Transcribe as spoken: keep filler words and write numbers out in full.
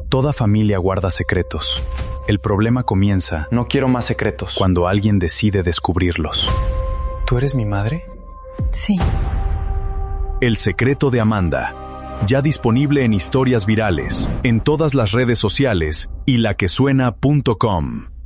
Toda familia guarda secretos. El problema comienza No quiero más secretos. cuando alguien decide descubrirlos. ¿Tú eres mi madre? Sí. El secreto de Amanda. Ya disponible en Historias Virales, en todas las redes sociales y la que suena punto com.